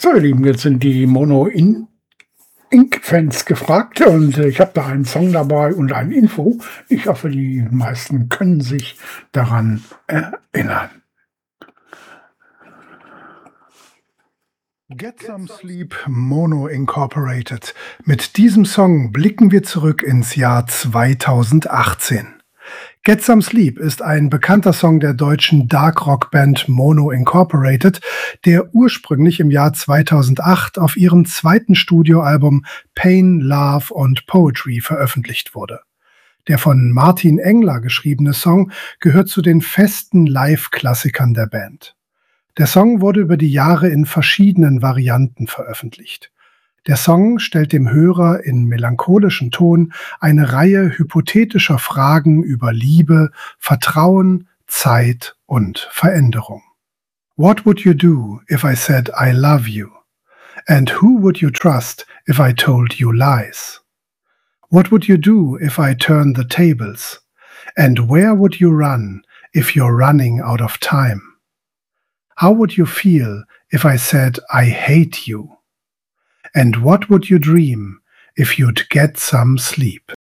So, ihr Lieben, jetzt sind die Mono Inc-Fans gefragt und ich habe da einen Song dabei und ein Info. Ich hoffe, die meisten können sich daran erinnern. Get Some Sleep, Mono Incorporated. Mit diesem Song blicken wir zurück ins Jahr 2018. Get Some Sleep ist ein bekannter Song der deutschen Dark-Rock-Band Mono Incorporated, der ursprünglich im Jahr 2008 auf ihrem zweiten Studioalbum Pain, Love and Poetry veröffentlicht wurde. Der von Martin Engler geschriebene Song gehört zu den festen Live-Klassikern der Band. Der Song wurde über die Jahre in verschiedenen Varianten veröffentlicht. Der Song stellt dem Hörer in melancholischem Ton eine Reihe hypothetischer Fragen über Liebe, Vertrauen, Zeit und Veränderung. What would you do if I said I love you? And who would you trust if I told you lies? What would you do if I turned the tables? And where would you run if you're running out of time? How would you feel if I said I hate you? And what would you dream if you'd get some sleep?